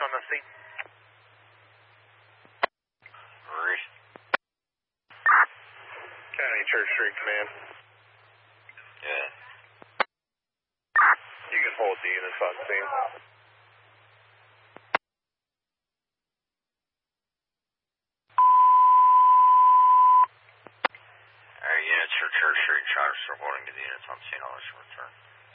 on the scene. Reese. County Church Street Command. Yeah. You can hold the units on scene. Alright, units for Church Street, Charter, holding to the units on scene, I'll let you return.